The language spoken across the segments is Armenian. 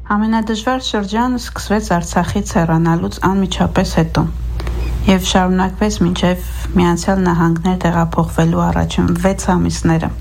Ամենադժվար շրջանը սկսվեց Արցախից հեռանալուց անմիջապես հետո եւ շարունակվեց մինչեւ Միացյալ Նահանգներ տեղափոխվելու առաջին 6 ամիսները։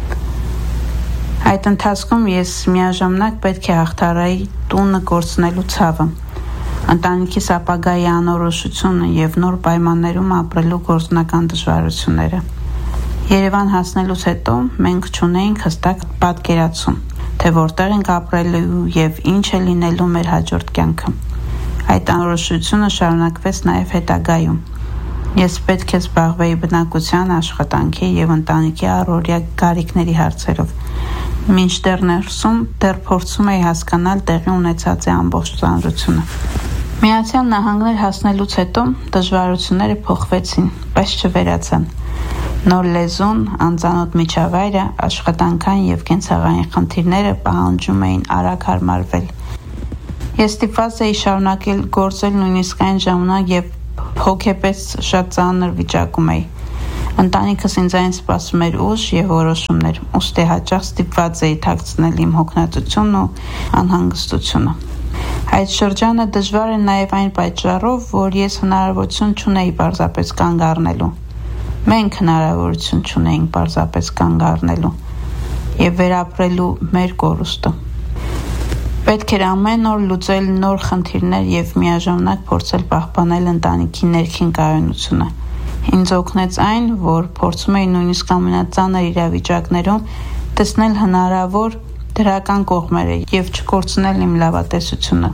Այդ ընթացքում ես միաժամանակ պետք է հաղթարայի տունը կորցնելու ցավը, ընտանիքիս ապագայի անորոշությունը եւ նոր պայմաններում ապրելու գործնական դժվարությունները։ Երևան հասնելուց հետո մենք չունեինք հստակ պատկերացում, թե որտեղ ենք ապրելու եւ ինչ է լինելու մեր հաջորդ կյանքը։ Այդ անորոշությունը շարունակվեց նաեւ հետագայում։ Ես պետք է զբաղվեի բնակության, աշխատանքի եւ ընտանիքի առօրյա գարիքների հարցերով։ Մինչդեռ ներսում դեռ փորձում էի հասկանալ տեղի ունեցած ամբողջ ծանրությունը։ Միացյալ Նահանգներ հասնելուց հետո դժվարությունները փոխվեցին, բայց չվերացան։ Նոր լեզուն, անծանոթ միջավայրը, աշխատանքային եւ կենցաղային խնդիրները պահանջում էին արագ հարմարվել։ Ես ստիպված էի շարունակել գործել նույնիսկ այն ժամանակ, երբ հոգեպես շատ ծանր վիճակում էի։ Ընտանիքս ինձանից սպասում էր ուժ եւ որոշումներ, ուստի հաճախ ստիպված էի թաքցնել իմ հոգնածությունն ու անհանգստությունը։ Այդ շրջանը դժվար է նաեւ այն պատճառով, որ ես հնարավորություն չունեի պարզապես կանգ առնելու։ Մենք հնարավորություն չունեինք պարզապես կանգ առնելու եւ վերապրելու մեր կորուստը։ Պետք էր ամեն օր լուծել նոր խնդիրներ եւ միաժամանակ փորձել պահպանել ընտանիքի ներքին կայունությունը։ Ինձ օգնեց այն, որ փորձում էի նույնիսկ ամենածանր իրավիճակներում տեսնել հնարավոր դրական կողմերը եւ չկորցնել իմ լավատեսությունը։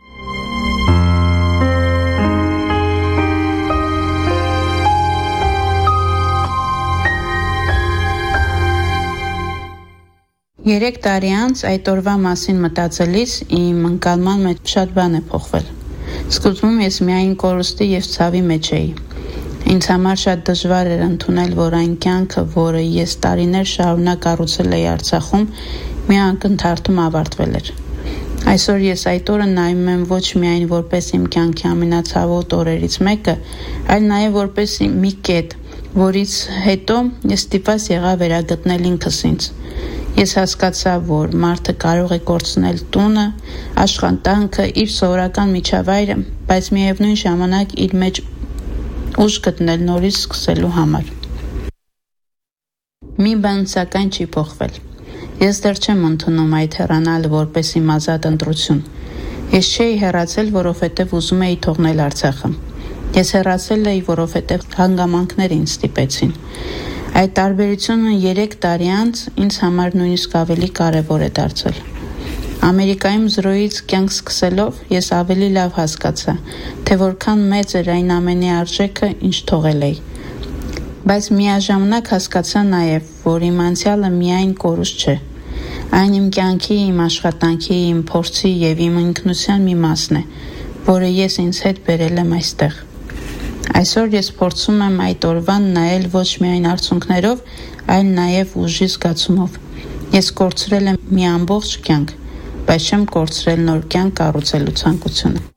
Երեք տարի անց այդ օրվա մասին մտածելիս իմ ընկալման մեջ շատ բան է փոխվել։ Սկզբում ես միայն կորուստի եւ ցավի մեջ էի։ Ինձ համար շատ դժվար էր ընդունել, որ այն կյանքը, որը ես տարիներ շարունակ կառուցել էի Արցախում, մի ակնթարթում ավարտվել էր։ Այսօր ես այդ օրը նայում եմ ոչ միայն որպես իմ կյանքի ամենացավոտ օրերից մեկը, այլ նաեւ որպես մի կետ, որից հետո ես ստիպված եղա վերագտնել ինքս ինձ։ Ես հասկացա, որ մարդը կարող է կորցնել տունը, աշխատանքը, իր սովորական միջավայրը, բայց միևնույն ժամանակ իր մեջ ուժ գտնել նորից սկսելու համար։ Մի բան սակայն չի փոխվել։ Ես դեռ չեմ ընդունում այդ հեռանալը որպես իմ ազատ ընտրություն։ Ես չէի հեռացել, որովհետև ուզում էի թողնել Արցախը։ Ես հեռացել էի, որովհետև հանգամանքներ ինձ ստիպեցին։ Այդ տարբերությունը 3 տարի անց ինձ համար նույնիսկ ավելի կարևոր է դարձել։ Ամերիկայում զրոյից կյանք սկսելով ես ավելի լավ հասկացա, թե որքան մեծ էր այն ամենի արժեքը, ինչ թողել էի։ Բայց միաժամանակ հասկացա նաև, որ իմ անցյալը միայն կորուստ չէ։ Այն իմ կյանքի, իմ աշխատանքի, իմ փորձի եւ իմ ինքնության մի մասն է, որը ես ինձ հետ բերել եմ այստեղ։ Այսօր ես փորձում եմ այդ օրվան նայել ոչ միայն արցունքներով, այլ նաև ուժի զգացումով։ Ես կորցրել եմ մի ամբողջ կյանք, բայց չեմ կորցրել նոր կյանք կառուցելու ցանկությունը։